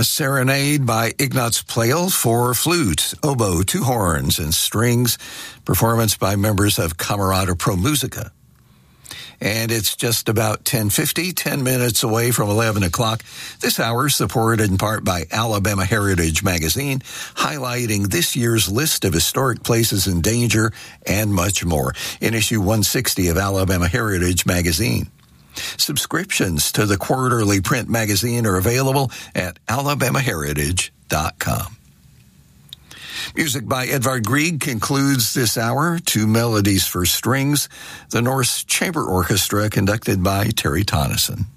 A serenade by Ignaz Pleyel for flute, oboe, two horns, and strings. Performance by members of Camerata Pro Musica. And it's just about 10:50, 10 minutes away from 11 o'clock. This hour supported in part by Alabama Heritage Magazine, highlighting this year's list of historic places in danger and much more in issue 160 of Alabama Heritage Magazine. Subscriptions to the quarterly print magazine are available at alabamaheritage.com. Music by Edvard Grieg concludes this hour. Two melodies for strings, the Norse Chamber Orchestra conducted by Terry Tonneson.